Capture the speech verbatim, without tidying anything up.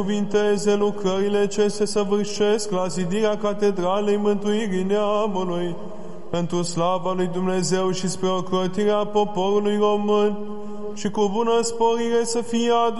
Cuvinteze lucrările ce se săvârșesc la zidirea Catedralei Mântuirii Neamului, pentru slava lui Dumnezeu și spre ocrotirea poporului român, și cu bună sporire să fie adus